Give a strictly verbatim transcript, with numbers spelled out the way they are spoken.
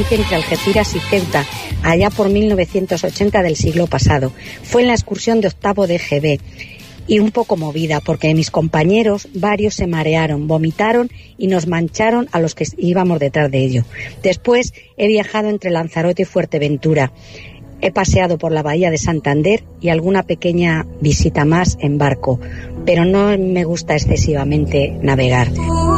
entre Algeciras y Ceuta, allá por mil novecientos ochenta del siglo pasado. Fue en la excursión de octavo de G B y un poco movida porque mis compañeros, varios se marearon, vomitaron y nos mancharon a los que íbamos detrás de ello. Después he viajado entre Lanzarote y Fuerteventura. He paseado por la bahía de Santander y alguna pequeña visita más en barco, pero no me gusta excesivamente navegar.